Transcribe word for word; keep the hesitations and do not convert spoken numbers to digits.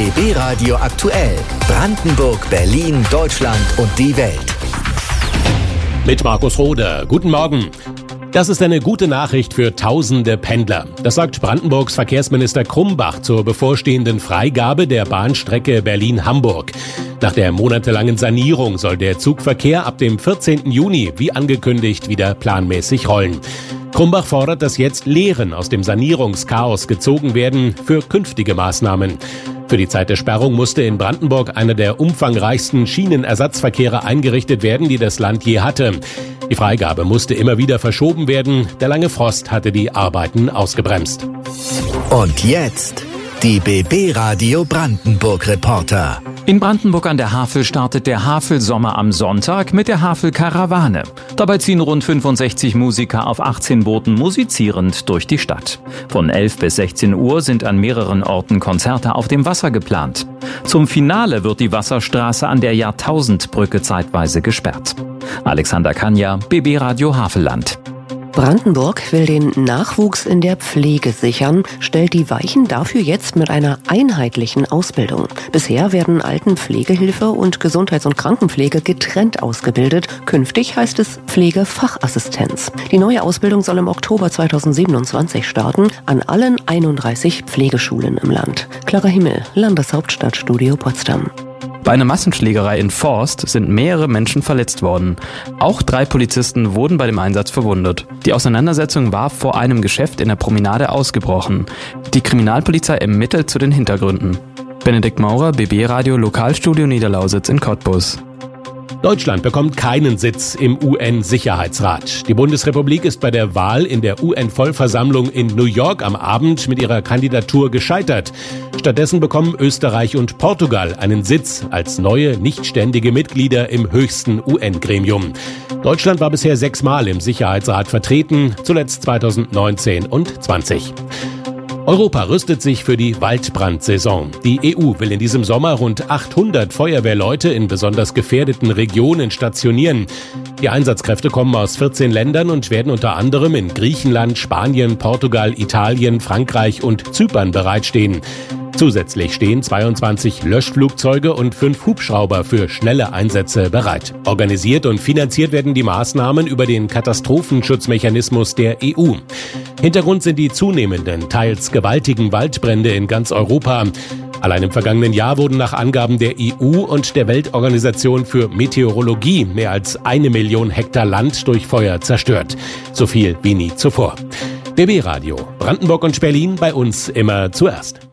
B B Radio aktuell. Brandenburg, Berlin, Deutschland und die Welt. Mit Markus Rohde. Guten Morgen. Das ist eine gute Nachricht für tausende Pendler. Das sagt Brandenburgs Verkehrsminister Krumbach zur bevorstehenden Freigabe der Bahnstrecke Berlin-Hamburg. Nach der monatelangen Sanierung soll der Zugverkehr ab dem vierzehnten Juni, wie angekündigt, wieder planmäßig rollen. Krumbach fordert, dass jetzt Lehren aus dem Sanierungschaos gezogen werden für künftige Maßnahmen. Für die Zeit der Sperrung musste in Brandenburg einer der umfangreichsten Schienenersatzverkehre eingerichtet werden, die das Land je hatte. Die Freigabe musste immer wieder verschoben werden. Der lange Frost hatte die Arbeiten ausgebremst. Und jetzt die B B Radio Brandenburg Reporter. In Brandenburg an der Havel startet der Havelsommer am Sonntag mit der Havel-Karawane. Dabei ziehen rund fünfundsechzig Musiker auf achtzehn Booten musizierend durch die Stadt. Von elf bis sechzehn Uhr sind an mehreren Orten Konzerte auf dem Wasser geplant. Zum Finale wird die Wasserstraße an der Jahrtausendbrücke zeitweise gesperrt. Alexander Kanja, B B Radio Havelland. Brandenburg will den Nachwuchs in der Pflege sichern, stellt die Weichen dafür jetzt mit einer einheitlichen Ausbildung. Bisher werden Altenpflegehilfe und Gesundheits- und Krankenpflege getrennt ausgebildet. Künftig heißt es Pflegefachassistenz. Die neue Ausbildung soll im Oktober zweitausendsiebenundzwanzig starten an allen einunddreißig Pflegeschulen im Land. Clara Himmel, Landeshauptstadtstudio Potsdam. Bei einer Massenschlägerei in Forst sind mehrere Menschen verletzt worden. Auch drei Polizisten wurden bei dem Einsatz verwundet. Die Auseinandersetzung war vor einem Geschäft in der Promenade ausgebrochen. Die Kriminalpolizei ermittelt zu den Hintergründen. Benedikt Maurer, B B Radio Lokalstudio Niederlausitz in Cottbus. Deutschland bekommt keinen Sitz im U N-Sicherheitsrat. Die Bundesrepublik ist bei der Wahl in der U N-Vollversammlung in New York am Abend mit ihrer Kandidatur gescheitert. Stattdessen bekommen Österreich und Portugal einen Sitz als neue, nichtständige Mitglieder im höchsten U N-Gremium. Deutschland war bisher sechsmal im Sicherheitsrat vertreten, zuletzt zweitausendneunzehn und zwanzig. Europa rüstet sich für die Waldbrandsaison. Die E U will in diesem Sommer rund achthundert Feuerwehrleute in besonders gefährdeten Regionen stationieren. Die Einsatzkräfte kommen aus vierzehn Ländern und werden unter anderem in Griechenland, Spanien, Portugal, Italien, Frankreich und Zypern bereitstehen. Zusätzlich stehen zweiundzwanzig Löschflugzeuge und fünf Hubschrauber für schnelle Einsätze bereit. Organisiert und finanziert werden die Maßnahmen über den Katastrophenschutzmechanismus der E U. Hintergrund sind die zunehmenden, teils gewaltigen Waldbrände in ganz Europa. Allein im vergangenen Jahr wurden nach Angaben der E U und der Weltorganisation für Meteorologie mehr als eine Million Hektar Land durch Feuer zerstört. So viel wie nie zuvor. B B Radio, Brandenburg und Berlin, bei uns immer zuerst.